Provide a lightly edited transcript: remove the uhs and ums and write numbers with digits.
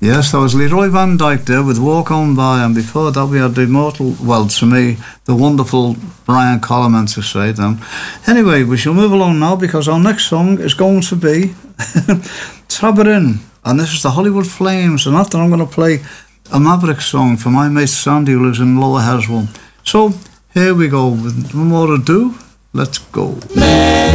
Yes, that was Leroy Van Dyke there with Walk On By, and before that we had the immortal, well, to me, the wonderful Brian Coleman to say them. Anyway, we shall move along now because our next song is going to be Tap It In, and this is the Hollywood Flames, and after I'm going to play a Maverick song for my mate Sandy who lives in Lower Haswell. So, here we go, with no more ado, let's go.